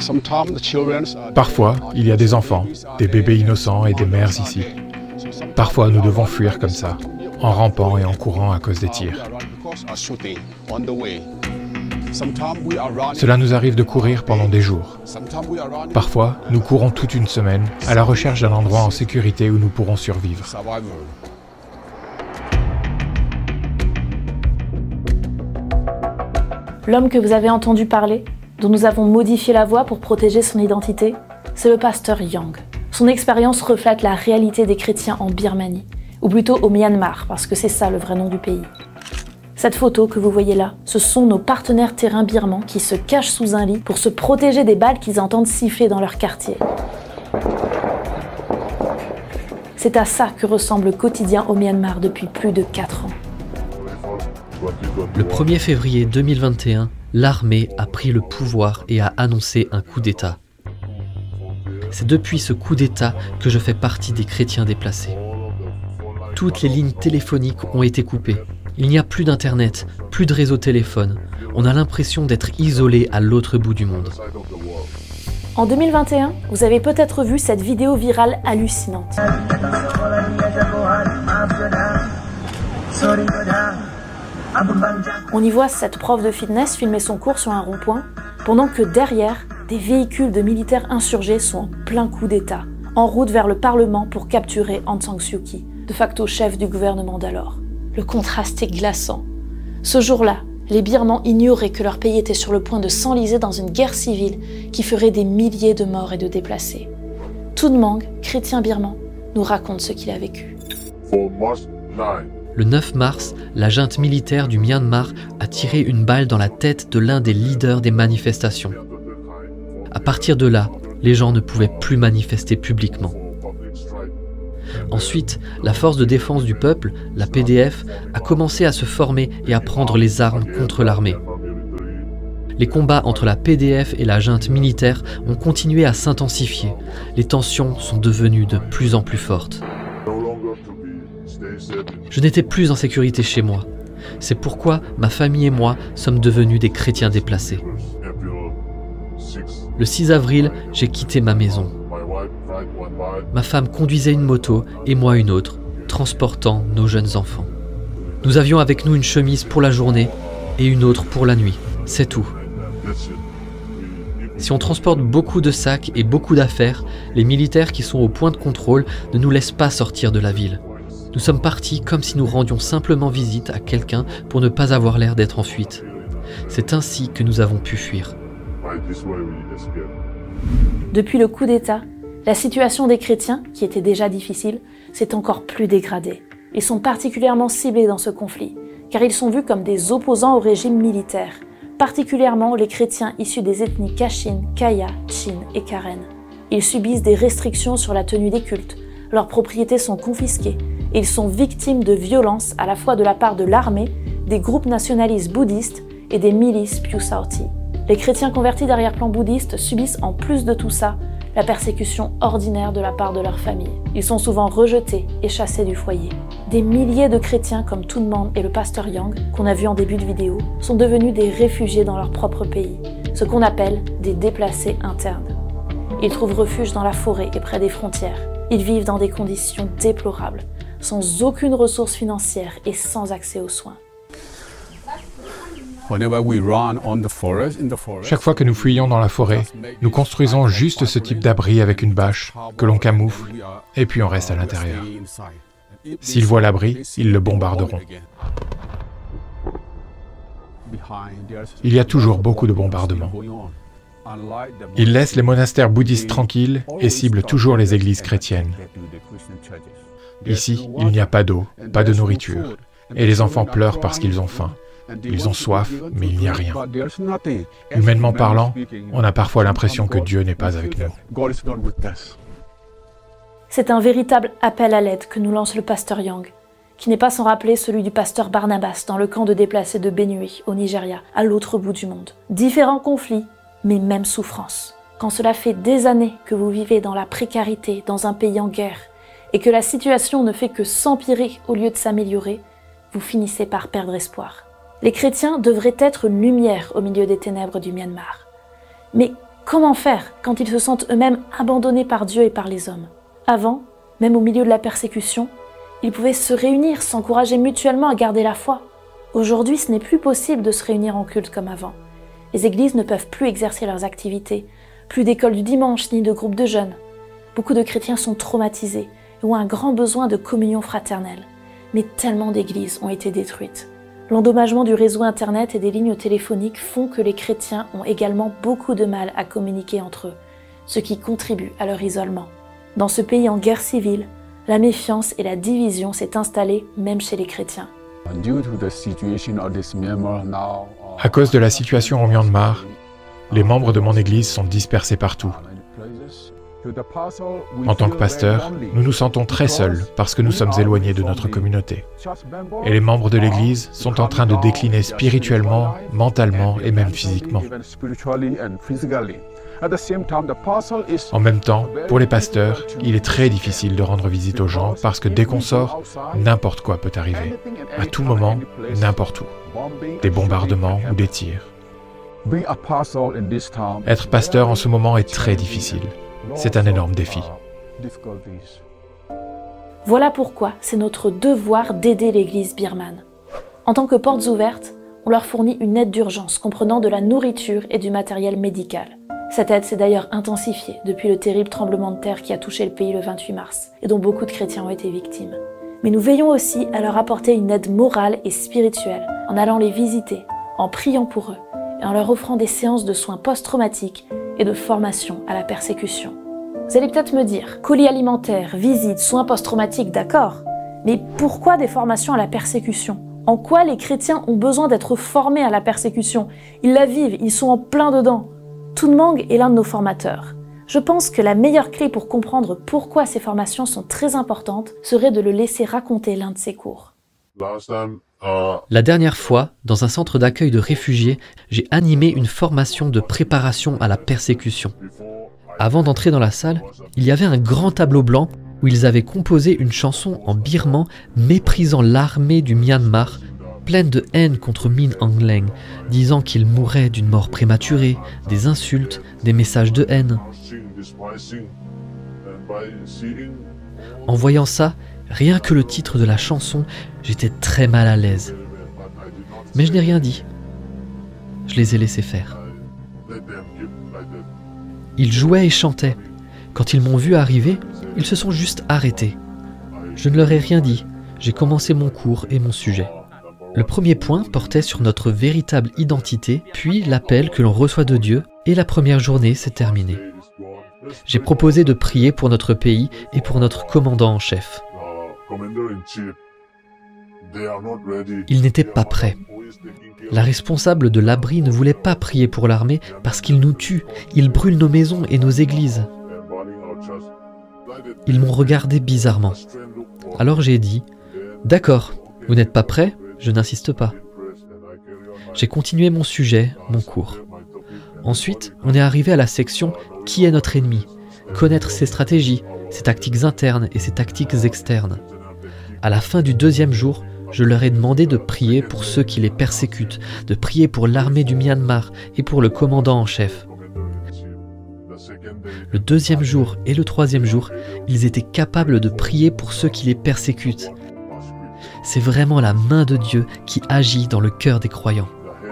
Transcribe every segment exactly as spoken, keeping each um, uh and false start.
Parfois, il y a des enfants, des bébés innocents et des mères ici. Parfois, nous devons fuir comme ça, en rampant et en courant à cause des tirs. Cela nous arrive de courir pendant des jours. Parfois, nous courons toute une semaine à la recherche d'un endroit en sécurité où nous pourrons survivre. L'homme que vous avez entendu parler, dont nous avons modifié la voix pour protéger son identité, c'est le pasteur Yang. Son expérience reflète la réalité des chrétiens en Birmanie, ou plutôt au Myanmar, parce que c'est ça le vrai nom du pays. Cette photo que vous voyez là, ce sont nos partenaires terrains birmans qui se cachent sous un lit pour se protéger des balles qu'ils entendent siffler dans leur quartier. C'est à ça que ressemble le quotidien au Myanmar depuis plus de quatre ans. Le premier février deux mille vingt et un, l'armée a pris le pouvoir et a annoncé un coup d'État. C'est depuis ce coup d'État que je fais partie des chrétiens déplacés. Toutes les lignes téléphoniques ont été coupées. Il n'y a plus d'internet, plus de réseau téléphone. On a l'impression d'être isolé à l'autre bout du monde. En deux mille vingt et un, vous avez peut-être vu cette vidéo virale hallucinante. On y voit cette prof de fitness filmer son cours sur un rond-point, pendant que derrière, des véhicules de militaires insurgés sont en plein coup d'État, en route vers le Parlement pour capturer Aung San Suu Kyi, de facto chef du gouvernement d'alors. Le contraste est glaçant. Ce jour-là, les Birmans ignoraient que leur pays était sur le point de s'enliser dans une guerre civile qui ferait des milliers de morts et de déplacés. Toon Mang, chrétien birman, nous raconte ce qu'il a vécu. Le neuf mars, la junte militaire du Myanmar a tiré une balle dans la tête de l'un des leaders des manifestations. À partir de là, les gens ne pouvaient plus manifester publiquement. Ensuite, la force de défense du peuple, la P D F, a commencé à se former et à prendre les armes contre l'armée. Les combats entre la P D F et la junte militaire ont continué à s'intensifier. Les tensions sont devenues de plus en plus fortes. Je n'étais plus en sécurité chez moi. C'est pourquoi ma famille et moi sommes devenus des chrétiens déplacés. Le six avril, j'ai quitté ma maison. Ma femme conduisait une moto et moi une autre, transportant nos jeunes enfants. Nous avions avec nous une chemise pour la journée et une autre pour la nuit, c'est tout. Si on transporte beaucoup de sacs et beaucoup d'affaires, les militaires qui sont au point de contrôle ne nous laissent pas sortir de la ville. Nous sommes partis comme si nous rendions simplement visite à quelqu'un pour ne pas avoir l'air d'être en fuite. C'est ainsi que nous avons pu fuir. Depuis le coup d'État, la situation des chrétiens, qui était déjà difficile, s'est encore plus dégradée. Ils sont particulièrement ciblés dans ce conflit, car ils sont vus comme des opposants au régime militaire, particulièrement les chrétiens issus des ethnies Kachin, Kaya, Chin et Karen. Ils subissent des restrictions sur la tenue des cultes, leurs propriétés sont confisquées, et ils sont victimes de violences à la fois de la part de l'armée, des groupes nationalistes bouddhistes et des milices Pyu Saoti. Les chrétiens convertis d'arrière-plan bouddhiste subissent en plus de tout ça la persécution ordinaire de la part de leur famille. Ils sont souvent rejetés et chassés du foyer. Des milliers de chrétiens comme Toon Mang et le pasteur Yang, qu'on a vu en début de vidéo, sont devenus des réfugiés dans leur propre pays, ce qu'on appelle des déplacés internes. Ils trouvent refuge dans la forêt et près des frontières. Ils vivent dans des conditions déplorables, sans aucune ressource financière et sans accès aux soins. Chaque fois que nous fuyons dans la forêt, nous construisons juste ce type d'abri avec une bâche que l'on camoufle et puis on reste à l'intérieur. S'ils voient l'abri, ils le bombarderont. Il y a toujours beaucoup de bombardements. Ils laissent les monastères bouddhistes tranquilles et ciblent toujours les églises chrétiennes. Ici, il n'y a pas d'eau, pas de nourriture, et les enfants pleurent parce qu'ils ont faim. Ils ont soif, mais il n'y a rien. Humainement parlant, on a parfois l'impression que Dieu n'est pas avec nous. C'est un véritable appel à l'aide que nous lance le pasteur Yang, qui n'est pas sans rappeler celui du pasteur Barnabas dans le camp de déplacés de Benue, au Nigeria, à l'autre bout du monde. Différents conflits, mais même souffrance. Quand cela fait des années que vous vivez dans la précarité, dans un pays en guerre, et que la situation ne fait que s'empirer au lieu de s'améliorer, vous finissez par perdre espoir. Les chrétiens devraient être une lumière au milieu des ténèbres du Myanmar. Mais Comment faire quand ils se sentent eux-mêmes abandonnés par Dieu et par les hommes? Avant, même au milieu de la persécution, ils pouvaient se réunir, s'encourager mutuellement à garder la foi. Aujourd'hui, ce n'est plus possible de se réunir en culte comme avant. Les églises ne peuvent plus exercer leurs activités, plus d'écoles du dimanche ni de groupes de jeunes. Beaucoup de chrétiens sont traumatisés et ont un grand besoin de communion fraternelle. Mais tellement d'églises ont été détruites. L'endommagement du réseau Internet et des lignes téléphoniques font que les chrétiens ont également beaucoup de mal à communiquer entre eux, ce qui contribue à leur isolement. Dans ce pays en guerre civile, la méfiance et la division s'est installée même chez les chrétiens. À cause de la situation au Myanmar, les membres de mon église sont dispersés partout. En tant que pasteur, nous nous sentons très seuls parce que nous sommes éloignés de notre communauté. Et les membres de l'Église sont en train de décliner spirituellement, mentalement et même physiquement. En même temps, pour les pasteurs, il est très difficile de rendre visite aux gens parce que dès qu'on sort, n'importe quoi peut arriver. À tout moment, n'importe où. Des bombardements ou des tirs. Être pasteur en ce moment est très difficile. C'est un énorme défi. Voilà pourquoi c'est notre devoir d'aider l'Église birmane. En tant que portes ouvertes, on leur fournit une aide d'urgence comprenant de la nourriture et du matériel médical. Cette aide s'est d'ailleurs intensifiée depuis le terrible tremblement de terre qui a touché le pays le vingt-huit mars et dont beaucoup de chrétiens ont été victimes. Mais nous veillons aussi à leur apporter une aide morale et spirituelle en allant les visiter, en priant pour eux et en leur offrant des séances de soins post-traumatiques et de formation à la persécution. Vous allez peut-être me dire, colis alimentaires, visites, soins post-traumatiques, d'accord, mais pourquoi des formations à la persécution? En quoi les chrétiens ont besoin d'être formés à la persécution? Ils la vivent, ils sont en plein dedans. Toon Mang est l'un de nos formateurs. Je pense que la meilleure clé pour comprendre pourquoi ces formations sont très importantes serait de le laisser raconter l'un de ses cours. La dernière fois, dans un centre d'accueil de réfugiés, j'ai animé une formation de préparation à la persécution. Avant d'entrer dans la salle, il y avait un grand tableau blanc où ils avaient composé une chanson en birman méprisant l'armée du Myanmar, pleine de haine contre Min Aung Hlaing, disant qu'il mourrait d'une mort prématurée, des insultes, des messages de haine. En voyant ça, rien que le titre de la chanson, j'étais très mal à l'aise. Mais je n'ai rien dit. Je les ai laissés faire. Ils jouaient et chantaient. Quand ils m'ont vu arriver, ils se sont juste arrêtés. Je ne leur ai rien dit. J'ai commencé mon cours et mon sujet. Le premier point portait sur notre véritable identité, puis l'appel que l'on reçoit de Dieu, et la première journée s'est terminée. J'ai proposé de prier pour notre pays et pour notre commandant en chef. Ils n'étaient pas prêts. La responsable de l'abri ne voulait pas prier pour l'armée parce qu'ils nous tuent, ils brûlent nos maisons et nos églises. Ils m'ont regardé bizarrement. Alors j'ai dit, « D'accord, vous n'êtes pas prêts ? Je n'insiste pas. » J'ai continué mon sujet, mon cours. Ensuite, on est arrivé à la section « Qui est notre ennemi ?» Connaître ses stratégies, ses tactiques internes et ses tactiques externes. À la fin du deuxième jour, je leur ai demandé de prier pour ceux qui les persécutent, de prier pour l'armée du Myanmar et pour le commandant en chef. Le deuxième jour et le troisième jour, ils étaient capables de prier pour ceux qui les persécutent. C'est vraiment la main de Dieu qui agit dans le cœur des croyants.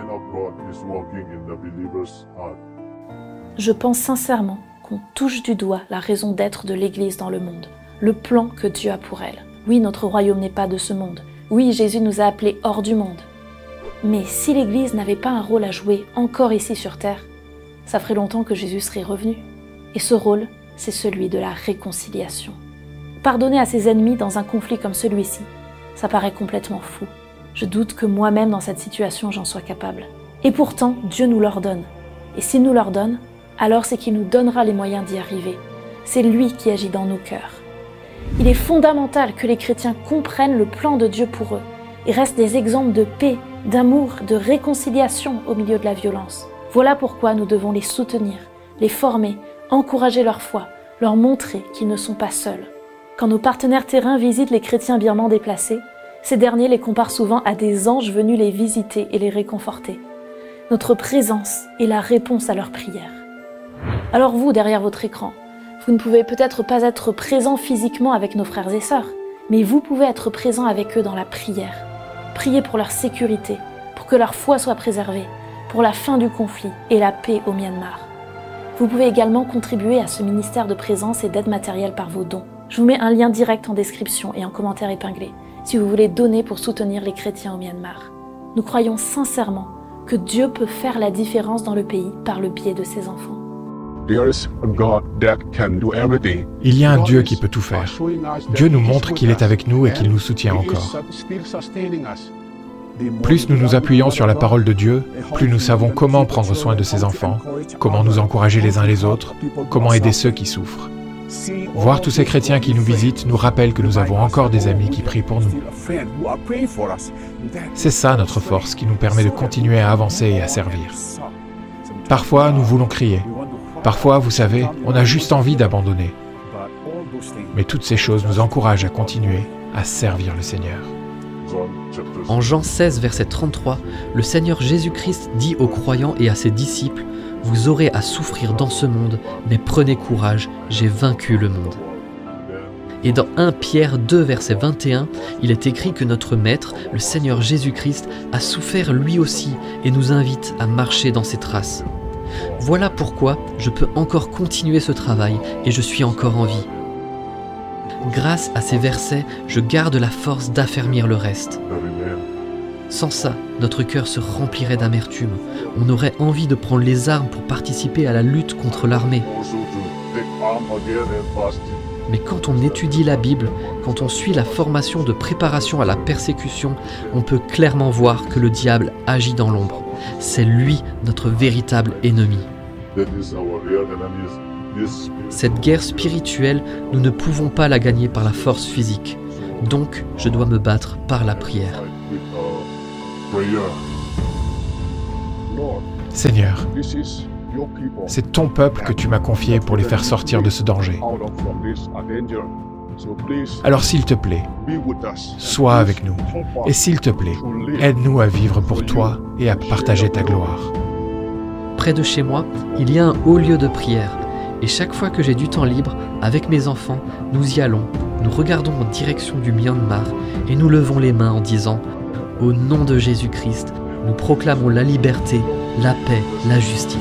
Je pense sincèrement qu'on touche du doigt la raison d'être de l'Église dans le monde, le plan que Dieu a pour elle. Oui, notre royaume n'est pas de ce monde. Oui, Jésus nous a appelés hors du monde. Mais si l'Église n'avait pas un rôle à jouer encore ici sur terre, ça ferait longtemps que Jésus serait revenu. Et ce rôle, c'est celui de la réconciliation. Pardonner à ses ennemis dans un conflit comme celui-ci, ça paraît complètement fou. Je doute que moi-même dans cette situation j'en sois capable. Et pourtant, Dieu nous l'ordonne. Et s'il nous l'ordonne, alors c'est qu'il nous donnera les moyens d'y arriver. C'est lui qui agit dans nos cœurs. Il est fondamental que les chrétiens comprennent le plan de Dieu pour eux et restent des exemples de paix, d'amour, de réconciliation au milieu de la violence. Voilà pourquoi nous devons les soutenir, les former, encourager leur foi, leur montrer qu'ils ne sont pas seuls. Quand nos partenaires terrains visitent les chrétiens birmans déplacés, ces derniers les comparent souvent à des anges venus les visiter et les réconforter. Notre présence est la réponse à leurs prières. Alors vous, derrière votre écran, vous ne pouvez peut-être pas être présent physiquement avec nos frères et sœurs, mais vous pouvez être présent avec eux dans la prière. Priez pour leur sécurité, pour que leur foi soit préservée, pour la fin du conflit et la paix au Myanmar. Vous pouvez également contribuer à ce ministère de présence et d'aide matérielle par vos dons. Je vous mets un lien direct en description et en commentaire épinglé si vous voulez donner pour soutenir les chrétiens au Myanmar. Nous croyons sincèrement que Dieu peut faire la différence dans le pays par le biais de ses enfants. Il y a un Dieu qui peut tout faire. Dieu nous montre qu'il est avec nous et qu'il nous soutient encore. Plus nous nous appuyons sur la parole de Dieu, plus nous savons comment prendre soin de ses enfants, comment nous encourager les uns les autres, comment aider ceux qui souffrent. Voir tous ces chrétiens qui nous visitent nous rappelle que nous avons encore des amis qui prient pour nous. C'est ça notre force qui nous permet de continuer à avancer et à servir. Parfois, nous voulons crier. Parfois, vous savez, on a juste envie d'abandonner. Mais toutes ces choses nous encouragent à continuer à servir le Seigneur. En Jean seize, verset trente-trois, le Seigneur Jésus-Christ dit aux croyants et à ses disciples « Vous aurez à souffrir dans ce monde, mais prenez courage, j'ai vaincu le monde. » Et dans premier Pierre deux, verset vingt et un, il est écrit que notre Maître, le Seigneur Jésus-Christ, a souffert lui aussi et nous invite à marcher dans ses traces. Voilà pourquoi je peux encore continuer ce travail et je suis encore en vie. Grâce à ces versets, je garde la force d'affermir le reste. Sans ça, notre cœur se remplirait d'amertume. On aurait envie de prendre les armes pour participer à la lutte contre l'armée. Mais quand on étudie la Bible, quand on suit la formation de préparation à la persécution, on peut clairement voir que le diable agit dans l'ombre. C'est lui notre véritable ennemi. Cette guerre spirituelle, nous ne pouvons pas la gagner par la force physique. Donc, je dois me battre par la prière. Seigneur, c'est ton peuple que tu m'as confié pour les faire sortir de ce danger. Alors s'il te plaît, sois avec nous. Et s'il te plaît, aide-nous à vivre pour toi et à partager ta gloire. Près de chez moi, il y a un haut lieu de prière. Et chaque fois que j'ai du temps libre, avec mes enfants, nous y allons, nous regardons en direction du Myanmar et nous levons les mains en disant « Au nom de Jésus-Christ, nous proclamons la liberté, la paix, la justice. »